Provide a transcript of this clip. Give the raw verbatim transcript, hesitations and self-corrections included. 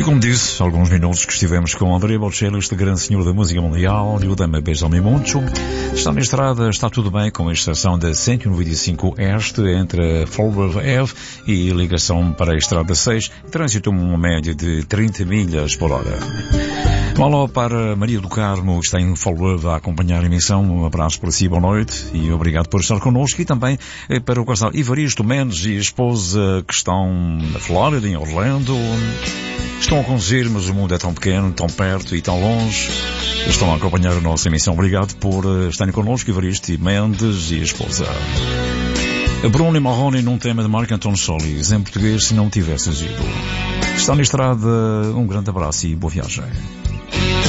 como disse, alguns minutos que estivemos com André Bocelli, este grande senhor da música mundial, e o Dama Beija-me Muito. Está na estrada, está tudo bem, com a estação da cento e noventa e cinco Este, entre Forward Ave e ligação para a estrada seis, trânsito uma média de trinta milhas por hora. Alô para Maria do Carmo, que está em Forward a acompanhar a emissão. Um abraço para si, boa noite e obrigado por estar connosco. E também para o casal Ivaristo Mendes e a esposa, que estão na Flórida, em Orlando. Estão a conduzir, mas o mundo é tão pequeno, tão perto e tão longe. Estão a acompanhar a nossa emissão. Obrigado por estarem connosco, Ivaristo e Mendes e a esposa. Bruno e Marrone num tema de Marc António Solis, em português, Se Não Tivesses Ido. Está na estrada, um grande abraço e boa viagem.